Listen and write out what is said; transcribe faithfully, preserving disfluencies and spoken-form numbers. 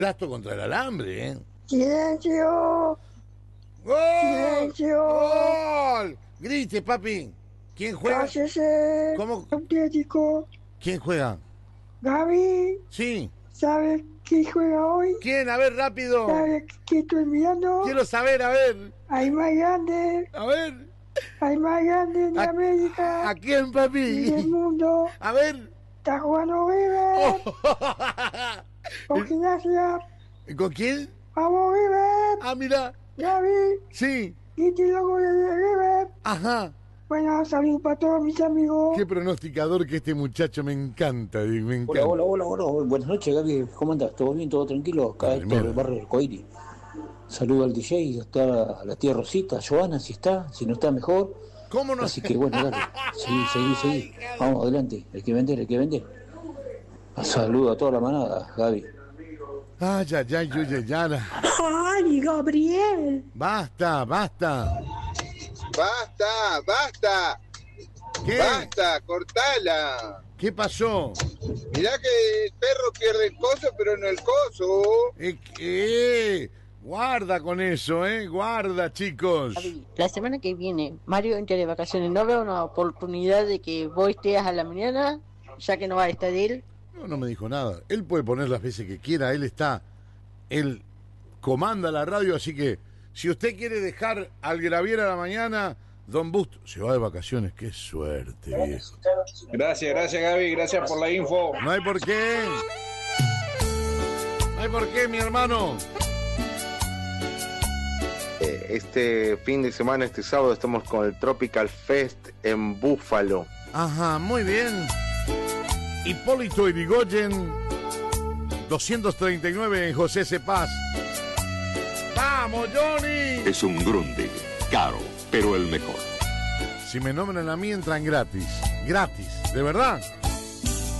Plasto contra el alambre, ¿eh? ¡Silencio! ¡Gol! ¡Silencio! ¡Gol! Grite, papi. ¿Quién juega? ¡Cállese! ¿Cómo? Auténtico. ¿Quién juega? Gaby, Sí. ¿sabes quién juega hoy? ¿Quién? A ver, rápido. ¿Sabes qué estoy mirando? Quiero saber, a ver. Hay más grande. A ver. Hay más grande de ¿A, América. ¿A quién, Y papi? del mundo. A ver. Está jugando River. Con Gimnasia. ¿Con quién? ¡Vamos, River! Ah, mira. Gaby, Sí. ¿viste el logo de River? Ajá. Bueno, saludos para todos mis amigos. Qué pronosticador que este muchacho, me encanta, me encanta. Hola, hola, hola, hola. Buenas noches, Gaby. ¿Cómo andás? ¿Todo bien? ¿Todo tranquilo? Acá Dale, está el mierda. barrio del Coiri. Saludo al D J, está la tía Rosita, Joana, si está, si no está mejor. ¿Cómo no? Así que bueno, dale. Seguí, seguí, seguí. Vamos, adelante. Hay que vender, hay que vender. Saludo a toda la manada, Gaby. Ay, ay, ay, ay, ay, ay. ¡Ay, Gabriel! Basta, basta. ¡Basta! ¡Basta! ¿Qué? ¡Basta! ¡Cortala! ¿Qué pasó? Mirá que el perro pierde el coso, pero no el coso. Eh, eh, guarda con eso, ¿eh? Guarda, chicos. Gaby, la semana que viene, Mario entra de vacaciones. ¿No veo una oportunidad de que vos estés a la mañana, ya que no va a estar él? No, no me dijo nada. Él puede poner las veces que quiera. Él está... Él comanda la radio, así que si usted quiere dejar al Gravier a la mañana, Don Busto se va de vacaciones. Qué suerte, viejo. Gracias, gracias, Gaby. Gracias por la info. No hay por qué. No hay por qué, mi hermano. Este fin de semana, este sábado, estamos con el Tropical Fest en Búfalo. Ajá, muy bien. Hipólito Yrigoyen, doscientos treinta y nueve en José Cepaz. ¡Vamos, Johnny! Es un Grundig, caro, pero el mejor. Si me nombran a mí, entran gratis. Gratis, ¿de verdad?